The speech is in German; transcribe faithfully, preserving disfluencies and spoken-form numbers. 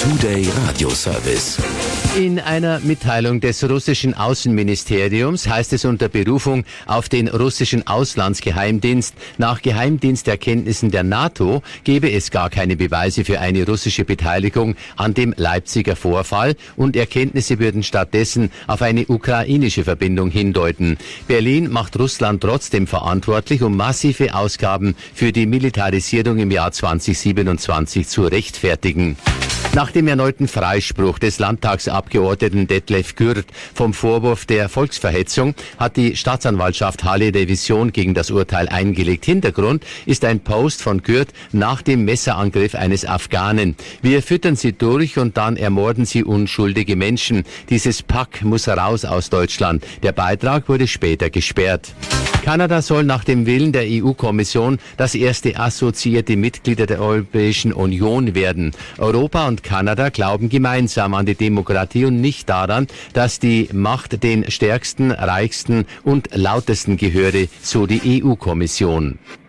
Today Radio Service. In einer Mitteilung des russischen Außenministeriums heißt es unter Berufung auf den russischen Auslandsgeheimdienst, nach Geheimdiensterkenntnissen der NATO gebe es gar keine Beweise für eine russische Beteiligung an dem Leipziger Vorfall und Erkenntnisse würden stattdessen auf eine ukrainische Verbindung hindeuten. Berlin macht Russland trotzdem verantwortlich, um massive Ausgaben für die Militarisierung im Jahr zweitausendsiebenundzwanzig zu rechtfertigen. Nach dem erneuten Freispruch des Landtagsabgeordneten Detlef Gürt vom Vorwurf der Volksverhetzung hat die Staatsanwaltschaft Halle Revision gegen das Urteil eingelegt. Hintergrund ist ein Post von Gürt nach dem Messerangriff eines Afghanen. Wir füttern sie durch und dann ermorden sie unschuldige Menschen. Dieses Pack muss raus aus Deutschland. Der Beitrag wurde später gesperrt. Kanada soll nach dem Willen der E U-Kommission das erste assoziierte Mitglied der Europäischen Union werden. Europa und Kanada glauben gemeinsam an die Demokratie und nicht daran, dass die Macht den stärksten, reichsten und lautesten gehöre, so die E U-Kommission.